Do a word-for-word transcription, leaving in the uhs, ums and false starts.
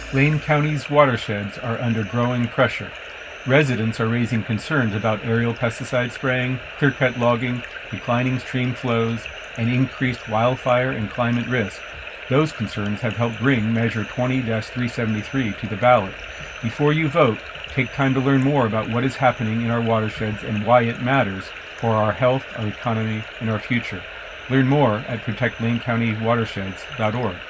Lane County's watersheds are under growing pressure. Residents are raising concerns about aerial pesticide spraying, clear-cut logging, declining stream flows, and increased wildfire and climate risk. Those concerns have helped bring Measure twenty dash three seventy-three to the ballot. Before you vote, take time to learn more about what is happening in our watersheds and why it matters for our health, our economy, and our future. Learn more at protect lane county watersheds dot org.